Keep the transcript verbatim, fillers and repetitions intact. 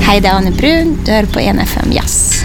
Hei, det er Anne Brun. Du hører på en F M Jazz.